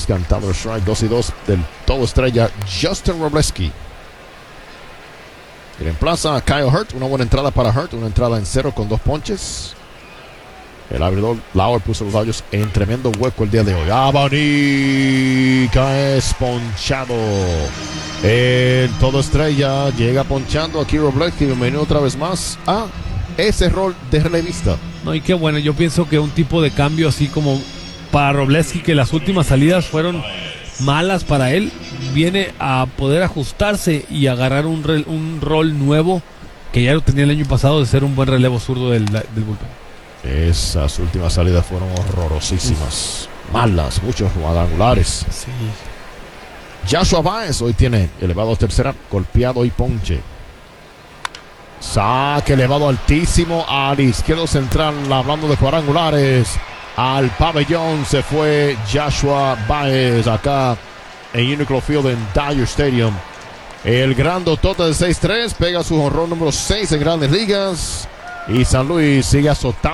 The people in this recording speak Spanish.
Descantado el strike, 2-2 del todo estrella Justin Wrobleski. Reemplaza a Kyle Hurt. Una buena entrada para Hurt. Una entrada en 0 con 2 ponches. El abridor Lauer puso los rayos en tremendo hueco el día de hoy. Abanica es ponchado. El todo estrella llega ponchando aquí Wrobleski. Bienvenido otra vez más a ese rol de relevista. No, y qué bueno, yo pienso que un tipo de cambio así como para Wrobleski, que las últimas salidas fueron malas para él, viene a poder ajustarse y agarrar un rol nuevo que ya lo tenía el año pasado, de ser un buen relevo zurdo del bullpen. Esas últimas salidas fueron horrorosísimas, malas, muchos cuadrangulares. Sí. Joshua Baez hoy tiene elevado a tercera, golpeado y ponche. Saque elevado altísimo al izquierdo central, hablando de cuadrangulares. Al pabellón se fue Joshua Baez acá en Uniclo Field en Dodger Stadium. El grandotote de 6-3 pega su jonrón número 6 en Grandes Ligas. Y San Luis sigue azotando